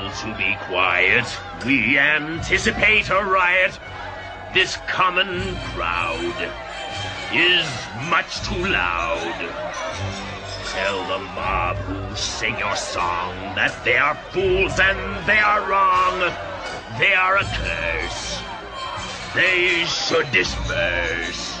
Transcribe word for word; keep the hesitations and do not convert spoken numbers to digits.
to be quiet. We anticipate a riot. This common crowd is much too loud. Tell the mob who sing your song that they are fools and they are wrong. They are a curse. They should disperse.